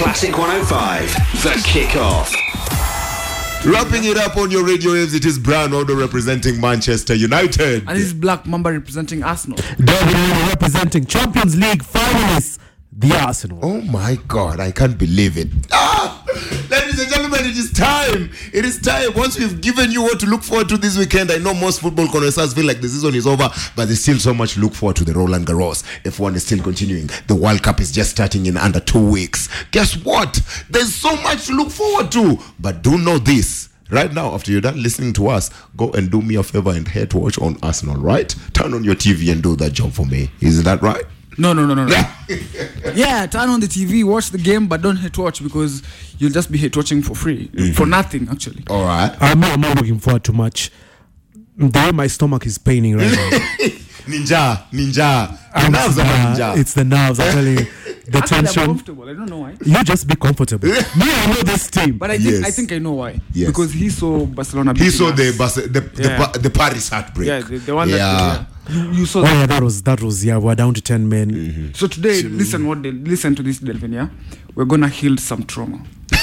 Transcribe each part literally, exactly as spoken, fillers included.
Classic one oh five, The Kickoff. Wrapping it up on your radio waves, it is Brian Odo representing Manchester United. And this is Black Mamba representing Arsenal. David representing Champions League finalists, the Arsenal. Oh my God, I can't believe it. Ah! Ladies and gentlemen, it is time. It is time. Once we've given you what to look forward to this weekend, I know most football connoisseurs feel like the season is over, but there's still so much to look forward to. The Roland Garros. F one is still continuing. The World Cup is just starting in under two weeks. Guess what? There's so much to look forward to. But do know this. Right now, after you're done listening to us, go and do me a favor and head to watch on Arsenal, right? Turn on your T V and do that job for me. Isn't that right? No, no, no, no, no. Yeah, turn on the T V, watch the game, but don't hate watch because you'll just be hate watching for free. Mm-hmm. For nothing, actually. All right. I'm not, I'm not looking forward to much. The way my stomach is paining right now. Ninja, ninja. I'm, Nerves are uh, ninja. It's the nerves, I'm telling you. The Actually, I'm tension. comfortable. I don't know why. You just be comfortable. Me, I know this team. But I think Yes. I think I know why. Yes. Because he saw Barcelona. He beating saw us. the Bas- the, Yeah. the, the Paris heartbreak. Yeah, the, the one Yeah. that yeah. You, you saw. Oh that. yeah, that was that was yeah. We're down to ten men. Mm-hmm. So today, listen what they, listen to this, Delvin. Yeah, we're gonna heal some trauma.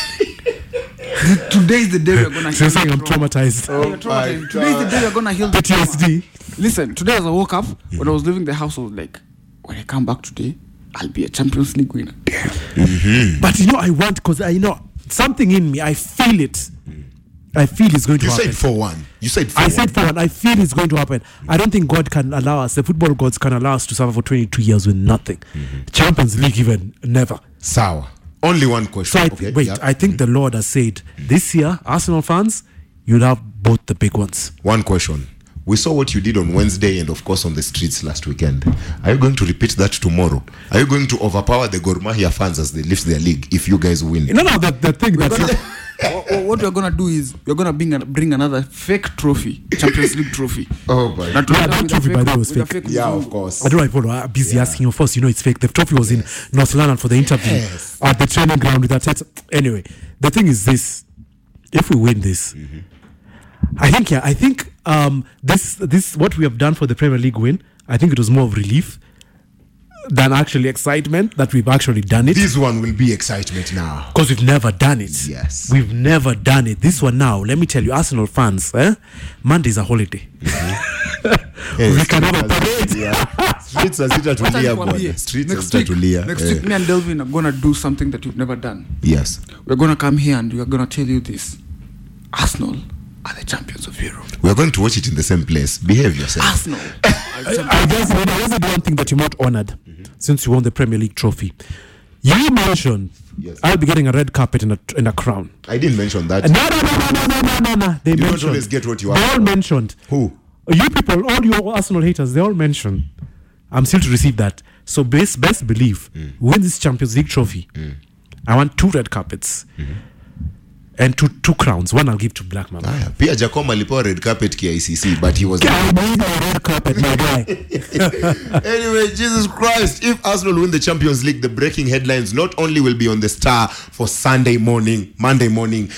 Today is the day we're gonna So heal. you're saying I'm trauma. traumatized. Yeah, you're traumatized. Today is the day we're gonna heal the P T S D. trauma. Listen, today as I woke up, when I was leaving the house, I was like, when I come back today, I'll be a Champions League winner. But you know, I want because I you know something in me. I feel it. I feel it's going to You happen. said four one. You said four I one. said for one. I feel it's going to happen. I don't think God can allow us. The football gods can allow us to suffer for twenty-two years with nothing. Mm-hmm. Champions League even never. Sour. Only one question. So I th- okay? wait. Yeah. I think the Lord has said this year, Arsenal fans, you'll have both the big ones. One question. We saw what you did on Wednesday and of course on the streets last weekend. Are you going to repeat that tomorrow? Are you going to overpower the Gor Mahia fans as they lift their league if you guys win? No, no. The, the thing that's what, what we're gonna do is we're gonna bring, a, bring another fake trophy, Champions League trophy. Oh my That Yeah, with that a trophy, fake- by the way, was with a fake. Yeah, Mzungu. of course. I don't know if people are busy asking. Of course, you know it's fake. The trophy was in North London for the interview Yes. at the training ground with that. Anyway, the thing is this: if we win this, Mm-hmm. I think yeah, I think um, this this what we have done for the Premier League win. I think it was more of relief than actually excitement that we've actually done it. This one will be excitement now. Because we've never done it. Yes. We've never done it. This one now, let me tell you, Arsenal fans, eh? Monday's a holiday. Hey, We can have a streets parade. are- yeah. Streets are zita Wacha tulia nikwambie, bwana. Streets are next zita week, tulia. next Eh, week, me and Delvin are gonna do something that we've never done. Yes. We're gonna come here and we're gonna tell you this: Arsenal are the champions of Europe. We are going to watch it in the same place. Behave yourself. Arsenal. are the champions. I guess you know, there's the one thing that you're not honored since you won the Premier League trophy. You mentioned Yes. I'll be getting a red carpet and a, and a crown. I didn't mention that. No, no, no, no, no, no, no, no. They You don't mentioned. always get what you They ask all for. mentioned. Who? You people, all your Arsenal haters, they all mentioned. I'm still to receive that. So best, best believe, win this Champions League trophy. I want two red carpets and two two crowns. One I'll give to Black Man. Aya, pia Jacoma alipewa red carpet K I C C, but he was I need a red carpet, my guy. Anyway, Jesus Christ, if Arsenal win the Champions League, the breaking headlines not only will be on the Star for Sunday morning, Monday morning,